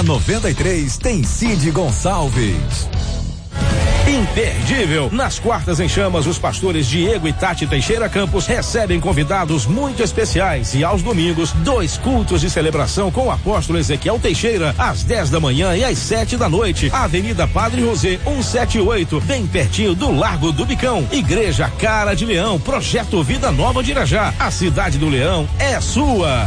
A 93 tem Cid Gonçalves. Imperdível! Nas quartas em chamas, os pastores Diego e Tati Teixeira Campos recebem convidados muito especiais e aos domingos, 2 cultos de celebração com o apóstolo Ezequiel Teixeira, às 10 da manhã e às 7 da noite. Avenida Padre José 178, bem pertinho do Largo do Bicão. Igreja Cara de Leão, Projeto Vida Nova de Irajá. A cidade do Leão é sua.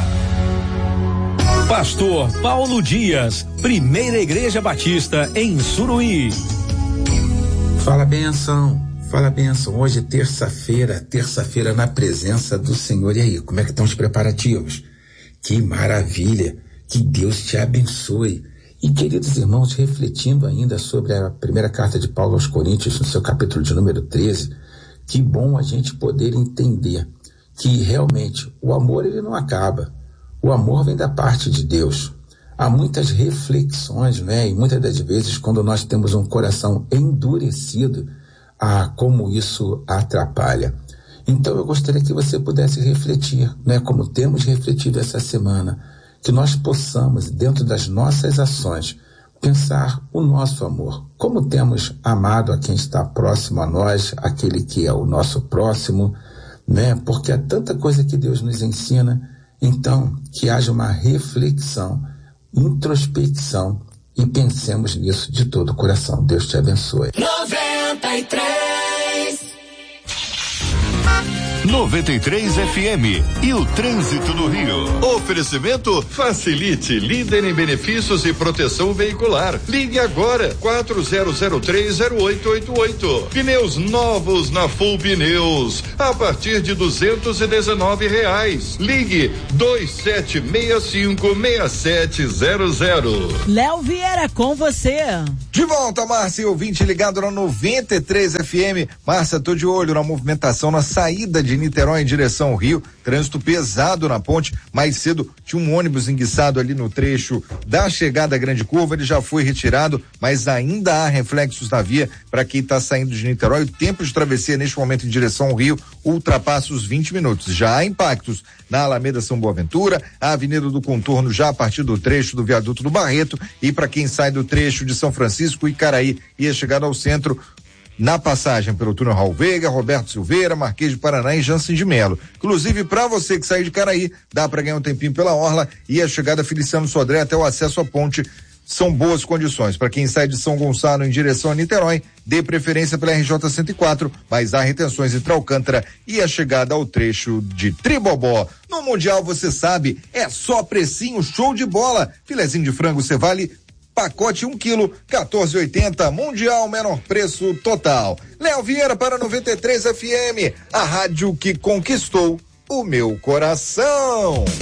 Pastor Paulo Dias, Primeira Igreja Batista em Suruí. Fala bênção. Hoje é terça-feira na presença do Senhor. E aí, como é que estão os preparativos? Que maravilha, que Deus te abençoe. E queridos irmãos, refletindo ainda sobre a primeira carta de Paulo aos Coríntios, no seu capítulo de número 13, que bom a gente poder entender que realmente o amor ele não acaba. O amor vem da parte de Deus. Há muitas reflexões, né? E muitas das vezes, quando nós temos um coração endurecido, como isso atrapalha. Então, eu gostaria que você pudesse refletir, né? Como temos refletido essa semana, que nós possamos, dentro das nossas ações, pensar o nosso amor. Como temos amado a quem está próximo a nós, aquele que é o nosso próximo, né? Porque há tanta coisa que Deus nos ensina. Então, que haja uma reflexão, introspecção e pensemos nisso de todo o coração. Deus te abençoe. 93 FM e o trânsito no Rio. Oferecimento Facilite, líder em benefícios e proteção veicular. Ligue agora 40030888. Pneus novos na Full Pneus a partir de R$219. Ligue 2765-6700. Léo Vieira com você. De volta, Márcia, ouvinte ligado na 93 FM. Márcia, tô de olho na movimentação na saída de Niterói em direção ao Rio, trânsito pesado na ponte. Mais cedo tinha um ônibus enguiçado ali no trecho da chegada à Grande Curva, ele já foi retirado, mas ainda há reflexos na via para quem está saindo de Niterói. O tempo de travessia neste momento em direção ao Rio ultrapassa os 20 minutos. Já há impactos na Alameda São Boaventura, a Avenida do Contorno já a partir do trecho do Viaduto do Barreto, e para quem sai do trecho de São Francisco e Caraí e a chegada ao centro, na passagem pelo túnel Raul Veiga, Roberto Silveira, Marquês de Paraná e Jansen de Melo. Inclusive, para você que sair de Caraí, dá para ganhar um tempinho pela orla, e a chegada Feliciano Sodré até o acesso à ponte são boas condições. Para quem sai de São Gonçalo em direção a Niterói, dê preferência pela RJ 104, mas há retenções entre Alcântara e a chegada ao trecho de Tribobó. No Mundial, você sabe, é só precinho, show de bola. Filezinho de frango Cevale, pacote 1 quilo, 14,80. Mundial, menor preço total. Léo Vieira para 93 FM, a rádio que conquistou o meu coração.